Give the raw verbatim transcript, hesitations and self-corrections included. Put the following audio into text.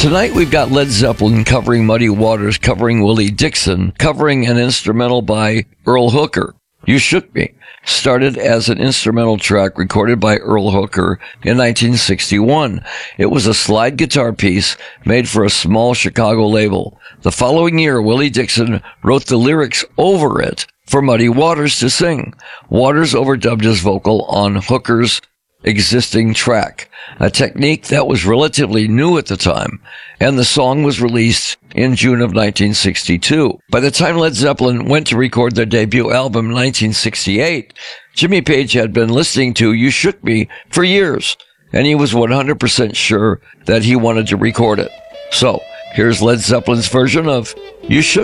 Tonight we've got Led Zeppelin covering Muddy Waters, covering Willie Dixon, covering an instrumental by Earl Hooker. You Shook Me started as an instrumental track recorded by Earl Hooker in nineteen sixty-one. It was a slide guitar piece made for a small Chicago label. The following year, Willie Dixon wrote the lyrics over it for Muddy Waters to sing. Waters overdubbed his vocal on Hooker's existing track, a technique that was relatively new at the time, and the song was released in June of nineteen sixty-two. By the time Led Zeppelin went to record their debut album in nineteen sixty-eight, Jimmy Page had been listening to You Shook Me for years, and he was one hundred percent sure that he wanted to record it. So, here's Led Zeppelin's version of You Shook Me.